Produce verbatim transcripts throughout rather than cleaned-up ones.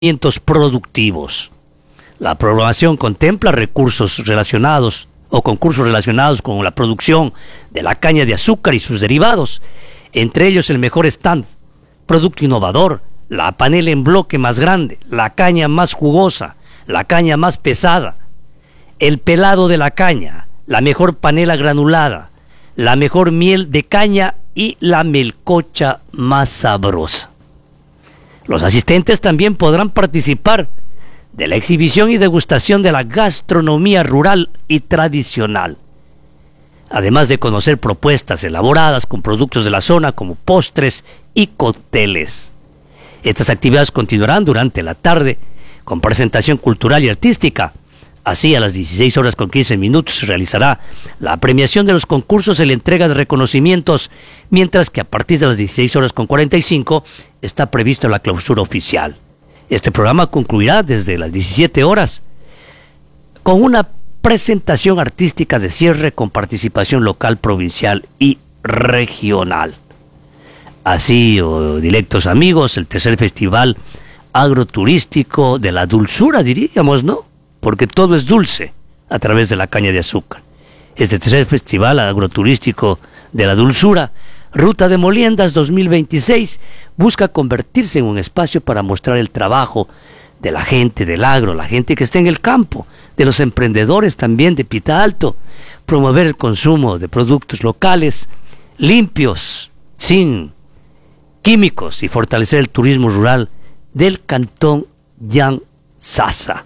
productivos. La programación contempla recursos relacionados o concursos relacionados con la producción de la caña de azúcar y sus derivados, entre ellos el mejor stand, producto innovador, la panela en bloque más grande, la caña más jugosa, la caña más pesada, el pelado de la caña, la mejor panela granulada, la mejor miel de caña y la melcocha más sabrosa. Los asistentes también podrán participar de la exhibición y degustación de la gastronomía rural y tradicional, además de conocer propuestas elaboradas con productos de la zona como postres y cócteles. Estas actividades continuarán durante la tarde con presentación cultural y artística. Así, a las dieciséis horas con quince minutos se realizará la premiación de los concursos y la entrega de reconocimientos, mientras que a partir de las dieciséis horas con cuarenta y cinco está prevista la clausura oficial. Este programa concluirá desde las diecisiete horas con una presentación artística de cierre con participación local, provincial y regional. Así, oh, directos amigos, el tercer festival agroturístico de la dulzura, diríamos, ¿no? Porque todo es dulce a través de la caña de azúcar. Este tercer festival agroturístico de la dulzura, Ruta de Moliendas dos mil veintiséis, busca convertirse en un espacio para mostrar el trabajo de la gente del agro, la gente que está en el campo, de los emprendedores también de Pita Alto, promover el consumo de productos locales, limpios, sin químicos, y fortalecer el turismo rural del cantón Yanzasa.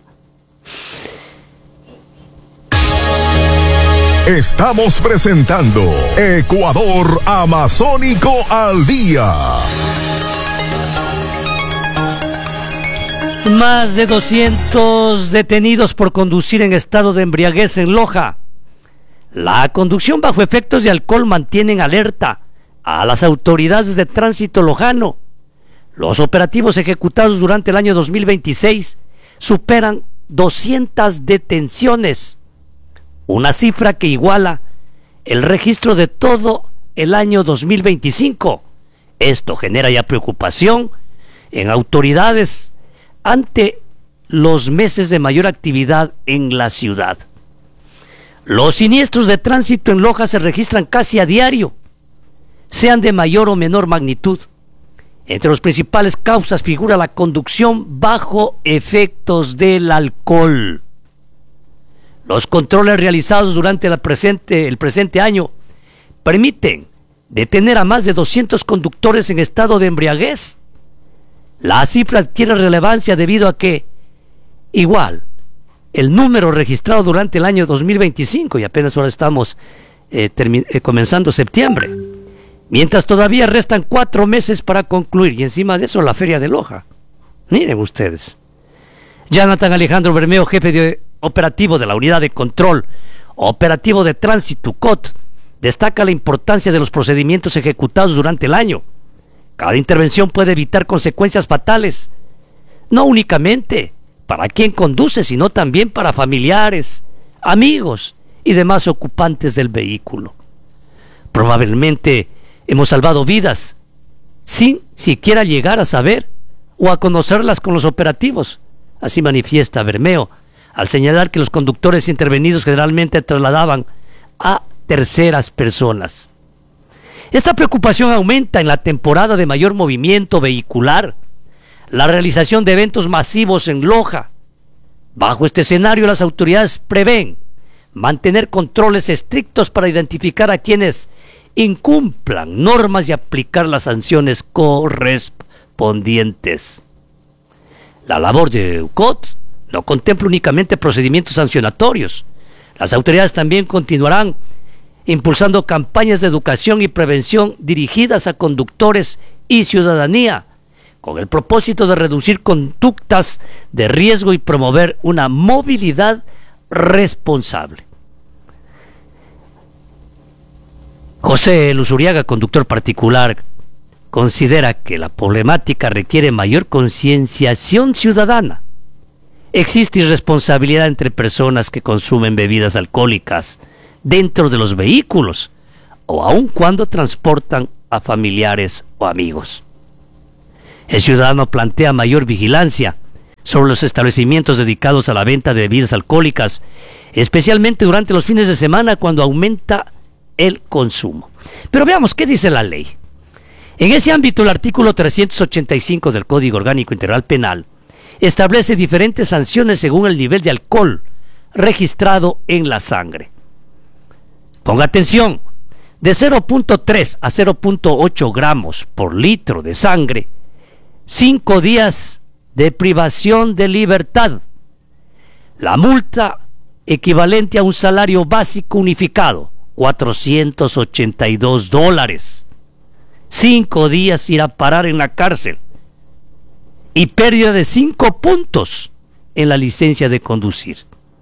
Estamos presentando Ecuador Amazónico al Día. Más de doscientos detenidos por conducir en estado de embriaguez en Loja. La conducción bajo efectos de alcohol mantienen alerta a las autoridades de tránsito lojano. Los operativos ejecutados durante el año dos mil veintiséis superan doscientas detenciones, una cifra que iguala el registro de todo el año dos mil veinticinco. Esto genera ya preocupación en autoridades ante los meses de mayor actividad en la ciudad. Los siniestros de tránsito en Loja se registran casi a diario, sean de mayor o menor magnitud. Entre las principales causas figura la conducción bajo efectos del alcohol. Los controles realizados durante la presente, el presente año permiten detener a más de doscientos conductores en estado de embriaguez. La cifra adquiere relevancia debido a que, igual, el número registrado durante el año dos mil veinticinco, y apenas ahora estamos eh, eh, comenzando septiembre, mientras todavía restan cuatro meses para concluir, y encima de eso la Feria de Loja. Miren ustedes. Jonathan Alejandro Bermeo, jefe de operativo de la Unidad de Control Operativo de Tránsito, U C O T, destaca la importancia de los procedimientos ejecutados durante el año. Cada intervención puede evitar consecuencias fatales, no únicamente para quien conduce, sino también para familiares, amigos y demás ocupantes del vehículo. Probablemente hemos salvado vidas sin siquiera llegar a saber o a conocerlas con los operativos. Así manifiesta Bermeo, al señalar que los conductores intervenidos generalmente trasladaban a terceras personas. Esta preocupación aumenta en la temporada de mayor movimiento vehicular, la realización de eventos masivos en Loja. Bajo este escenario, las autoridades prevén mantener controles estrictos para identificar a quienes incumplan normas y aplicar las sanciones correspondientes. La labor de U C O T no contempla únicamente procedimientos sancionatorios. Las autoridades también continuarán impulsando campañas de educación y prevención dirigidas a conductores y ciudadanía, con el propósito de reducir conductas de riesgo y promover una movilidad responsable. José Luzuriaga, conductor particular, considera que la problemática requiere mayor concienciación ciudadana. Existe irresponsabilidad entre personas que consumen bebidas alcohólicas dentro de los vehículos o aun cuando transportan a familiares o amigos. El ciudadano plantea mayor vigilancia sobre los establecimientos dedicados a la venta de bebidas alcohólicas, especialmente durante los fines de semana cuando aumenta el consumo. Pero veamos qué dice la ley. En ese ámbito, el artículo trescientos ochenta y cinco del Código Orgánico Integral Penal establece diferentes sanciones según el nivel de alcohol registrado en la sangre. Ponga atención, de cero punto tres a cero punto ocho gramos por litro de sangre, cinco días de privación de libertad. La multa equivalente a un salario básico unificado, cuatrocientos ochenta y dos dólares. Cinco días ir a parar en la cárcel. Y pérdida de cinco puntos en la licencia de conducir.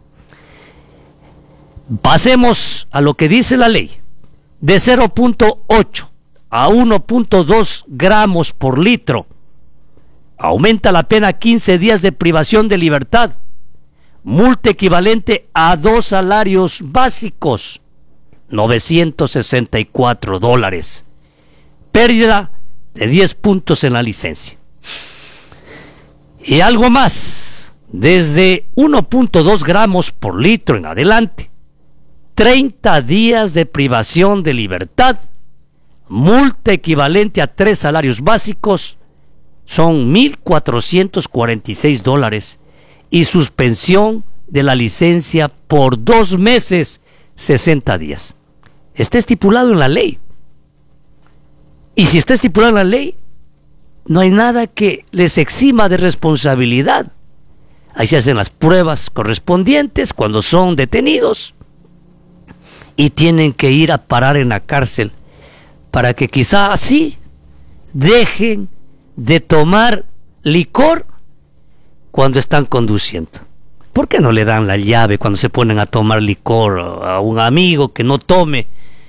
Pasemos a lo que dice la ley. De cero punto ocho a uno punto dos gramos por litro. Aumenta la pena a quince días de privación de libertad. Multa equivalente a dos salarios básicos. novecientos sesenta y cuatro dólares. Pérdida de diez puntos en la licencia. Y algo más, desde uno punto dos gramos por litro en adelante, treinta días de privación de libertad, multa equivalente a tres salarios básicos, son mil cuatrocientos cuarenta y seis dólares, y suspensión de la licencia por dos meses, sesenta días. Está estipulado en la ley. Y si está estipulado en la ley, no hay nada que les exima de responsabilidad. Ahí se hacen las pruebas correspondientes cuando son detenidos y tienen que ir a parar en la cárcel para que quizá así dejen de tomar licor cuando están conduciendo. ¿Por qué no le dan la llave cuando se ponen a tomar licor a un amigo que no tome?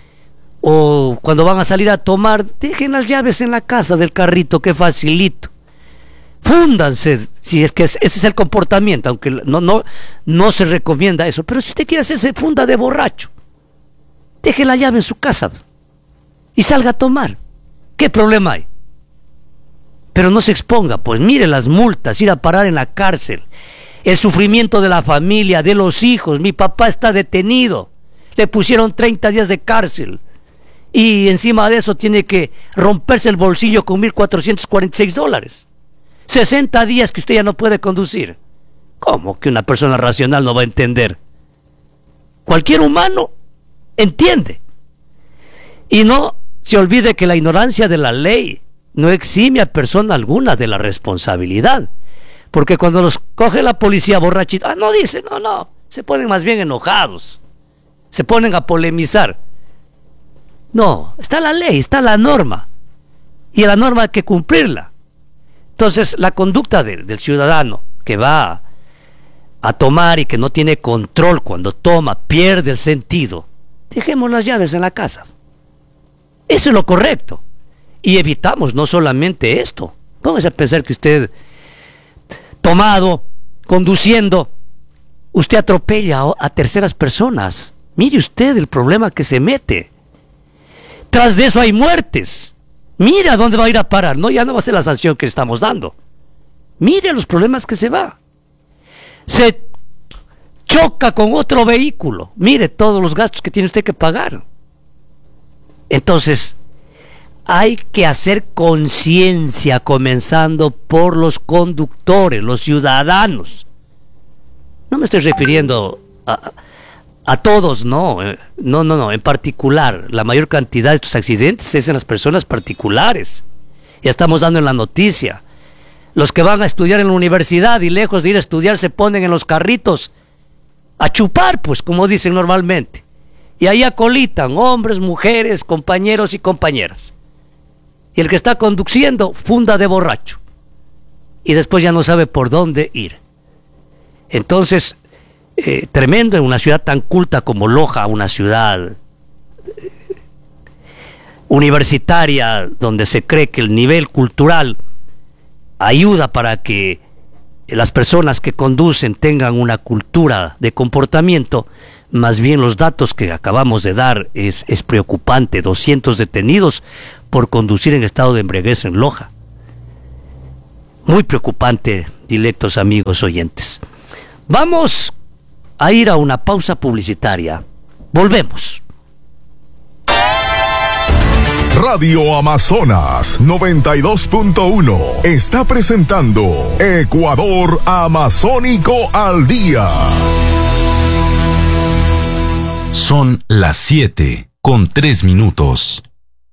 O cuando van a salir a tomar, dejen las llaves en la casa del carrito, que facilito. Fúndanse, si es que ese es el comportamiento, aunque no, no, no se recomienda eso. Pero si usted quiere hacerse funda de borracho, deje la llave en su casa y salga a tomar. ¿Qué problema hay? Pero no se exponga, pues mire las multas, ir a parar en la cárcel, el sufrimiento de la familia, de los hijos. Mi papá está detenido, le pusieron treinta días de cárcel. Y encima de eso tiene que romperse el bolsillo con mil cuatrocientos cuarenta y seis dólares. sesenta días que usted ya no puede conducir. ¿Cómo que una persona racional no va a entender? Cualquier humano entiende. Y no se olvide que la ignorancia de la ley no exime a persona alguna de la responsabilidad. Porque cuando los coge la policía borrachitos, ah, no dicen, no, no, se ponen más bien enojados. Se ponen a polemizar. No, está la ley, está la norma. Y la norma hay que cumplirla. Entonces, la conducta de, del ciudadano que va a, a tomar y que no tiene control cuando toma, pierde el sentido. Dejemos las llaves en la casa. Eso es lo correcto. Y evitamos no solamente esto. Póngase a pensar que usted, tomado, conduciendo, usted atropella a, a terceras personas. Mire usted el problema que se mete. Tras de eso hay muertes. Mire a dónde va a ir a parar. No, ya no va a ser la sanción que estamos dando. Mire los problemas que se va. Se choca con otro vehículo. Mire todos los gastos que tiene usted que pagar. Entonces, hay que hacer conciencia, comenzando por los conductores, los ciudadanos. No me estoy refiriendo a... A todos, no, no, no, no, en particular, la mayor cantidad de estos accidentes es en las personas particulares. Ya estamos dando en la noticia. Los que van a estudiar en la universidad y lejos de ir a estudiar se ponen en los carritos a chupar, pues, como dicen normalmente. Y ahí acolitan hombres, mujeres, compañeros y compañeras. Y el que está conduciendo, funda de borracho. Y después ya no sabe por dónde ir. Entonces... Eh, tremendo en una ciudad tan culta como Loja, una ciudad eh, universitaria donde se cree que el nivel cultural ayuda para que las personas que conducen tengan una cultura de comportamiento. Más bien los datos que acabamos de dar es, es preocupante. doscientos detenidos por conducir en estado de embriaguez en Loja. Muy preocupante directos amigos oyentes. Vamos a ir a una pausa publicitaria. Volvemos. Radio Amazonas noventa y dos punto uno está presentando Ecuador Amazónico al Día. Son las siete con tres minutos.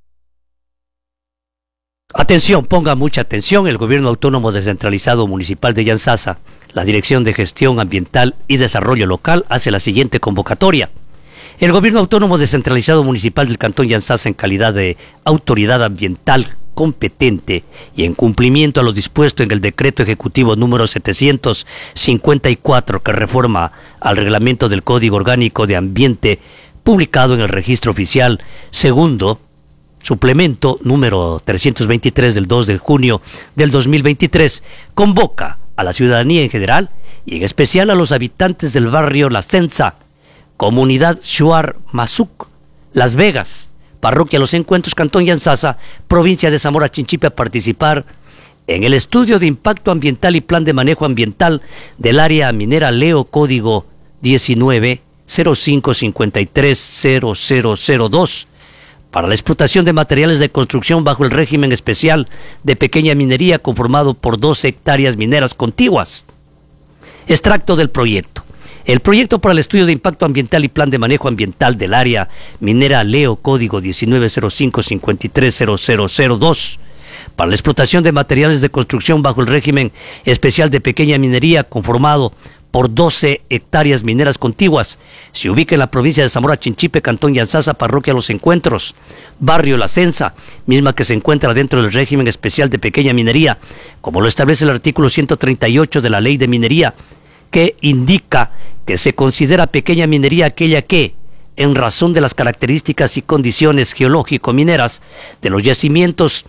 Atención, ponga mucha atención. El Gobierno Autónomo Descentralizado Municipal de Yantzaza, la Dirección de Gestión Ambiental y Desarrollo Local, hace la siguiente convocatoria. El Gobierno Autónomo Descentralizado Municipal del Cantón Yantzaza, en calidad de autoridad ambiental competente y en cumplimiento a lo dispuesto en el Decreto Ejecutivo número setecientos cincuenta y cuatro, que reforma al Reglamento del Código Orgánico de Ambiente, publicado en el Registro Oficial Segundo, suplemento número trescientos veintitrés del dos de junio del dos mil veintitrés, convoca a la ciudadanía en general y en especial a los habitantes del barrio La Censa, Comunidad Shuar Mazuc, Las Vegas, Parroquia Los Encuentros, Cantón Yantzaza, provincia de Zamora Chinchipe, a participar en el estudio de impacto ambiental y plan de manejo ambiental del área minera Leo, código diecinueve cero cinco cincuenta y tres cero cero cero dos, para la explotación de materiales de construcción bajo el régimen especial de pequeña minería, conformado por doce hectáreas mineras contiguas. Extracto del proyecto. El proyecto para el estudio de impacto ambiental y plan de manejo ambiental del área minera Leo, código diecinueve cero cinco cincuenta y tres cero cero cero dos, para la explotación de materiales de construcción bajo el régimen especial de pequeña minería, conformado por doce hectáreas mineras contiguas, se ubica en la provincia de Zamora Chinchipe, Cantón Yantzaza, Parroquia Los Encuentros, barrio La Censa, misma que se encuentra dentro del régimen especial de pequeña minería, como lo establece el artículo ciento treinta y ocho de la Ley de Minería, que indica que se considera pequeña minería aquella que, en razón de las características y condiciones geológico-mineras de los yacimientos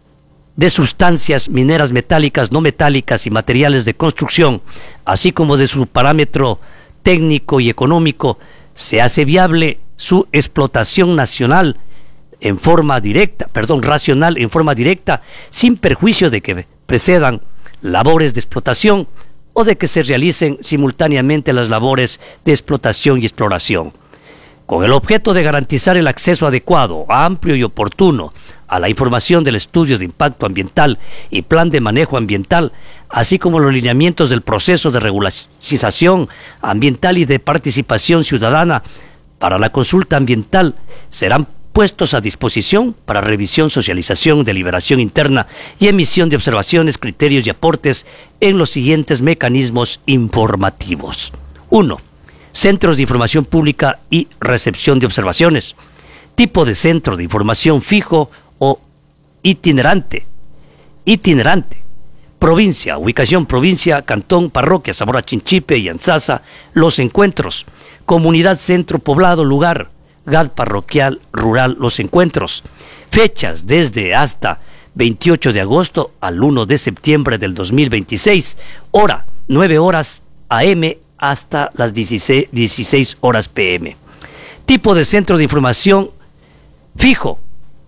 de sustancias mineras metálicas, no metálicas y materiales de construcción, así como de su parámetro técnico y económico, se hace viable su explotación nacional en forma directa, perdón, racional en forma directa, sin perjuicio de que precedan labores de explotación o de que se realicen simultáneamente las labores de explotación y exploración, con el objeto de garantizar el acceso adecuado, amplio y oportuno a la información del estudio de impacto ambiental y plan de manejo ambiental, así como los lineamientos del proceso de regularización ambiental y de participación ciudadana para la consulta ambiental, serán puestos a disposición para revisión, socialización, deliberación interna y emisión de observaciones, criterios y aportes en los siguientes mecanismos informativos. uno. Centros de información pública y recepción de observaciones. Tipo de centro de información fijo o itinerante. Itinerante. Provincia, ubicación provincia, cantón, parroquia, Zamora Chinchipe, Yantzaza, Los Encuentros. Comunidad, centro poblado, lugar, G A D parroquial, rural, Los Encuentros. Fechas desde hasta veintiocho de agosto al uno de septiembre del dos mil veintiséis. Hora, nueve horas A M hasta las dieciséis horas P M. Tipo de centro de información fijo.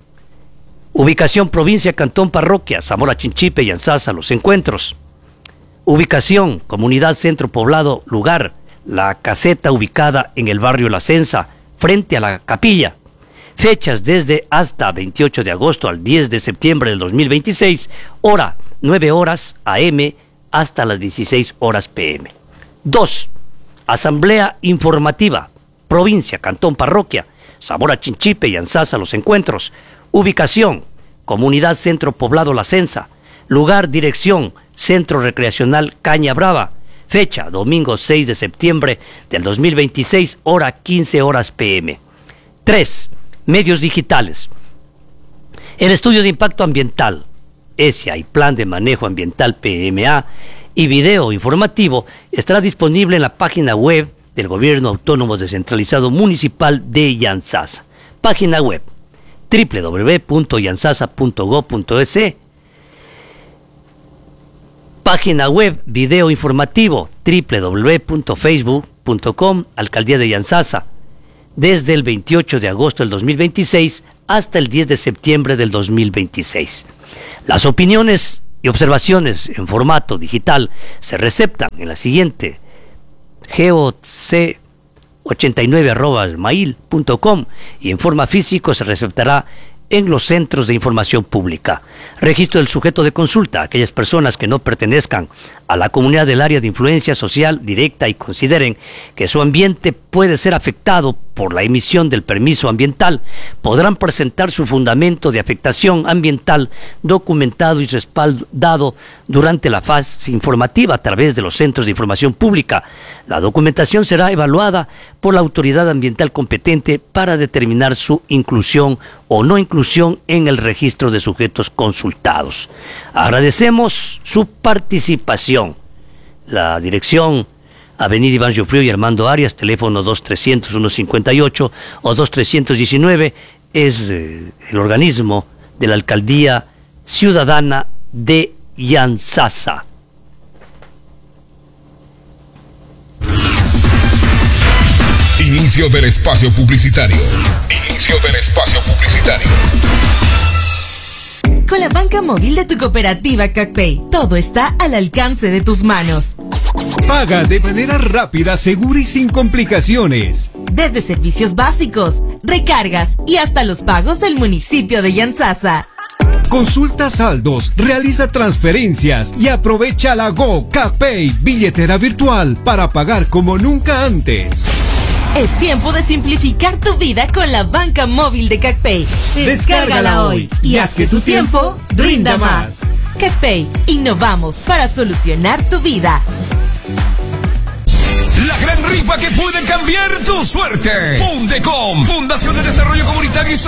Ubicación provincia, cantón, parroquia, Zamora Chinchipe, Yantzaza, Los Encuentros. Ubicación, comunidad, centro poblado, lugar, la caseta ubicada en el barrio La Censa, frente a la capilla. Fechas desde hasta veintiocho de agosto al diez de septiembre del dos mil veintiséis. Hora, nueve horas A M hasta las dieciséis horas P M. dos. Asamblea informativa. Provincia, cantón, parroquia, Zamora Chinchipe, Yantzaza, Los Encuentros. Ubicación, comunidad, centro poblado, La Censa. Lugar, dirección, Centro Recreacional Caña Brava. Fecha, domingo seis de septiembre del dos mil veintiséis, hora quince horas P M. tres. Medios digitales. El estudio de impacto ambiental, S A y plan de manejo ambiental P M A, y video informativo estará disponible en la página web del Gobierno Autónomo Descentralizado Municipal de Yantzaza. Página web doble u doble u doble u punto yantzaza punto gob punto es. Página web video informativo doble u doble u doble u punto facebook punto com, Alcaldía de Yantzaza, desde el veintiocho de agosto del dos mil veintiséis hasta el diez de septiembre del dos mil veintiséis. Las opiniones y observaciones en formato digital se receptan en la siguiente geoc ochenta y nueve arroba mail punto com y en forma físico se receptará en los centros de información pública. Registro del sujeto de consulta: aquellas personas que no pertenezcan a la comunidad del área de influencia social directa y consideren que su ambiente puede ser afectado por la emisión del permiso ambiental, podrán presentar su fundamento de afectación ambiental documentado y respaldado durante la fase informativa a través de los centros de información pública. La documentación será evaluada por la autoridad ambiental competente para determinar su inclusión o no inclusión en el registro de sujetos consultados. Agradecemos su participación. La dirección: Avenida Iván Joffrió y Armando Arias, teléfono dos trescientos uno cincuenta y ocho o dos trescientos diecinueve, es eh, el organismo de la Alcaldía Ciudadana de Yantzaza. Inicio del espacio publicitario. Inicio del espacio publicitario. Con la banca móvil de tu cooperativa CacPay, todo está al alcance de tus manos. Paga de manera rápida, segura y sin complicaciones. Desde servicios básicos, recargas y hasta los pagos del municipio de Yantzaza. Consulta saldos, realiza transferencias y aprovecha la Go CacPay, billetera virtual, para pagar como nunca antes. Es tiempo de simplificar tu vida con la banca móvil de CacPay. Descárgala hoy y haz que tu tiempo rinda más. CacPay, innovamos para solucionar tu vida. La gran rifa que puede cambiar tu suerte. Fundecom, Fundación de Desarrollo Comunitario y Social.